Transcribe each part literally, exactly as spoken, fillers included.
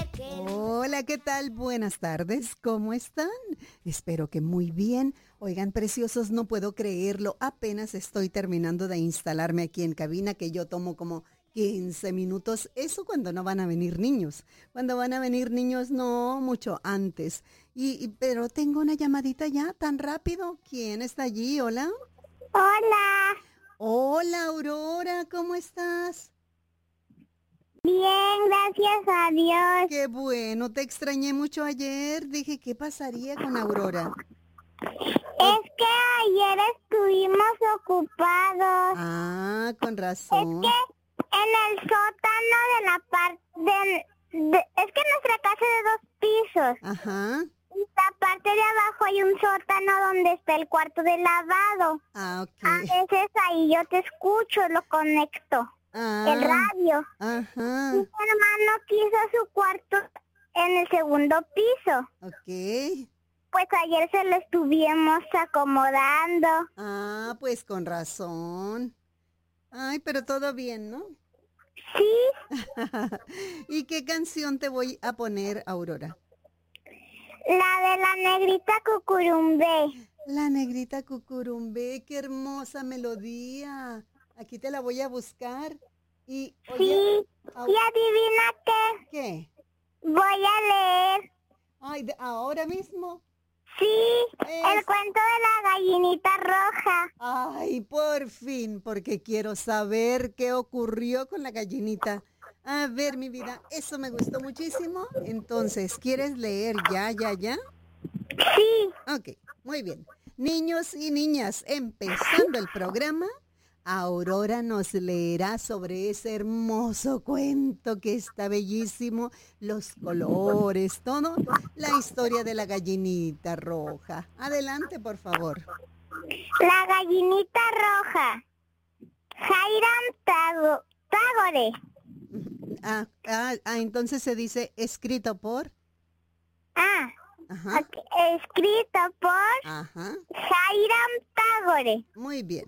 Hola, ¿qué tal? Buenas tardes, ¿cómo están? Espero que muy bien. Oigan, preciosos, no puedo creerlo. Apenas estoy terminando de instalarme aquí en cabina, que yo tomo como quince minutos. Eso cuando no van a venir niños. Cuando van a venir niños, no, mucho antes. Y, y- pero tengo una llamadita ya, tan rápido. ¿Quién está allí? Hola. Hola, Hola, Aurora, ¿cómo estás? bien, gracias a Dios. Qué bueno, te extrañé mucho ayer. Dije, ¿qué pasaría con Aurora? Por- Es que ayer estuvimos ocupados. Ah, con Es razón. que en el sótano de la parte de, de- es que nuestra casa es de dos pisos. Ajá. Y la parte de abajo hay un sótano donde está el cuarto de lavado. Ah, ok. A veces ahí yo te escucho, lo conecto. El Ah, radio. Y ajá. mi hermano quiso su cuarto en el segundo piso. Ok. Pues ayer se lo estuvimos acomodando. Ah, pues con razón. Ay, pero todo bien, ¿no? Sí, ¿Y qué canción te voy a poner, Aurora? la de la negrita cucurumbé. La negrita cucurumbé, qué hermosa melodía. Aquí te la voy a buscar. Y, oye, Sí, Au- y adivina qué, ¿qué? voy a leer. Ay, de- ahora mismo. Sí, el Es cuento de la gallinita roja. Ay, por fin, porque quiero saber qué ocurrió con la gallinita. A ver, mi vida, eso me gustó muchísimo. Entonces, ¿quieres leer ya, ya, ya? Sí, Ok, muy bien. Niños y niñas, empezando el programa, Aurora nos leerá sobre ese hermoso cuento que está bellísimo, los colores, todo, la historia de la gallinita roja. Adelante, por favor. la gallinita roja. Jairam Tago, Tagore. Ah, ah, ah, entonces se dice escrito por. Ah, Ajá, ok, escrito por ajá, Jairam Tagore. muy bien.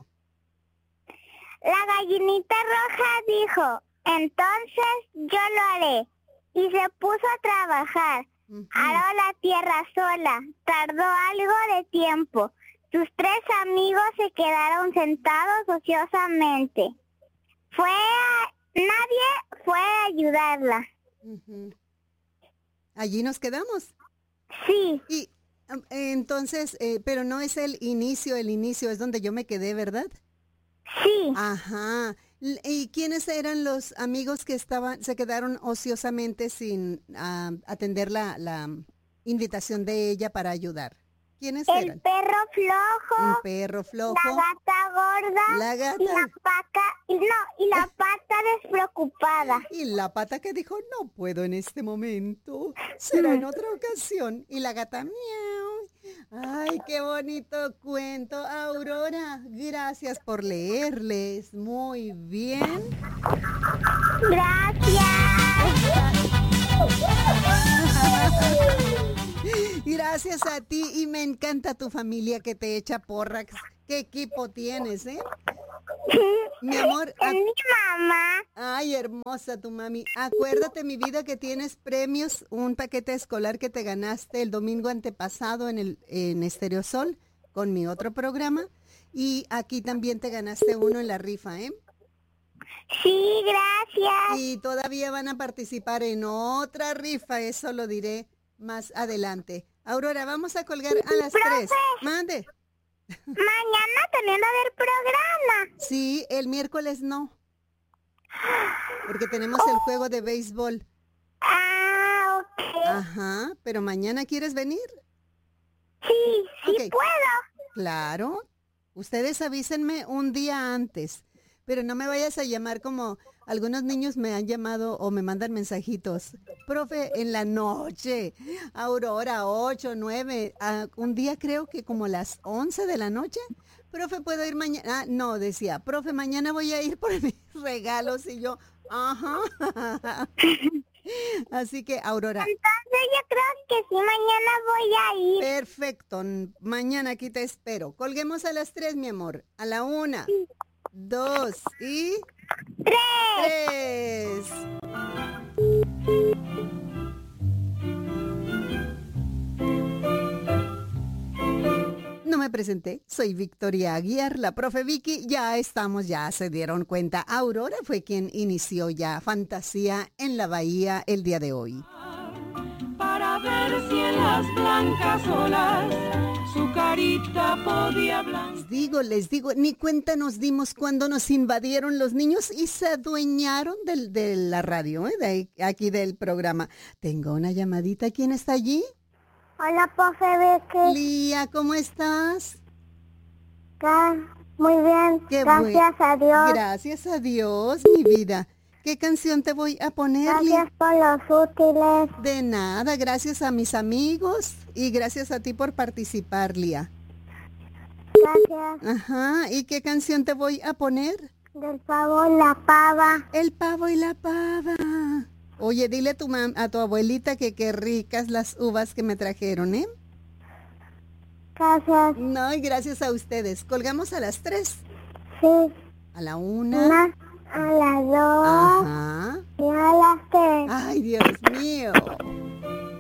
La gallinita roja dijo, entonces yo lo haré. Y se puso a trabajar. Ujú. Aró la tierra sola. Tardó algo de tiempo. Sus tres amigos se quedaron sentados ociosamente. Fue a- Nadie fue a ayudarla. Ujú. Allí nos quedamos. Sí, Y am, entonces, eh, pero no es el inicio, el inicio es donde yo me quedé, ¿verdad? sí. Ajá. L- ¿Y quiénes eran los amigos que estaban, se quedaron ociosamente sin ah, atender la, la invitación de ella para ayudar? ¿Quiénes El eran? perro Un flojo, perro la flojo, gata gorda la y gata la paca, y no, y la pata despreocupada. y la pata que dijo, no puedo en este momento, será en otra ocasión. Y la gata, miau. Ay, qué bonito cuento, Aurora. Gracias por leerles. Muy bien. Gracias. Gracias a ti y me encanta tu familia que te echa porras. ¿Qué equipo tienes, eh? Mi amor, Es mi mamá. ay, hermosa tu mami. Acuérdate, mi vida, que tienes premios, un paquete escolar que te ganaste el domingo antepasado en el en Estereosol con mi otro programa. Y aquí también te ganaste uno en la rifa, ¿eh? Sí, gracias. Y todavía van a participar en otra rifa, eso lo diré más adelante. Aurora, vamos a colgar a las tres. Profe, Mande. mañana también va a haber programa. Sí, el miércoles no, porque tenemos el juego de béisbol. Ah, ok. Ajá, pero mañana ¿quieres venir? Sí, sí Ok. puedo. Claro, ustedes avísenme un día antes, pero no me vayas a llamar como algunos niños me han llamado o me mandan mensajitos. Profe, en la noche, Aurora, ocho, nueve, ah, un día creo que como las once de la noche. Profe, ¿puedo ir mañana? Ah, no, decía, profe, mañana voy a ir por mis regalos y yo, ajá. Así que, Aurora, Entonces yo creo que sí, mañana voy a ir. perfecto. n- Mañana aquí te espero. Colguemos a las tres, mi amor. A la una, dos y Tres. tres. me presenté. Soy Victoria Aguiar, la profe Vicky. Ya estamos, ya se dieron cuenta. Aurora fue quien inició ya Fantasía en la Bahía el día de hoy. Para ver si en las blancas olas su carita podía blanquear. Les digo, les digo, ni cuenta nos dimos cuando nos invadieron los niños y se adueñaron del, de la radio, ¿eh? De ahí, aquí del programa. Tengo una llamadita. ¿Quién está allí? Hola, profe Vicky. Lía, ¿cómo estás? Muy bien, Qué gracias buen- a Dios. Gracias a Dios, mi vida. ¿Qué canción te voy a poner, Lía? Gracias por los útiles. De nada, gracias a mis amigos y gracias a ti por participar, Lía. Gracias. Ajá, ¿y qué canción te voy a poner? Del pavo la pava. El pavo y la pava. Oye, dile a tu mam- a tu abuelita que qué ricas las uvas que me trajeron, ¿eh? Gracias. No, y gracias a ustedes. Colgamos a las tres. Sí. A la una. Una, a las dos,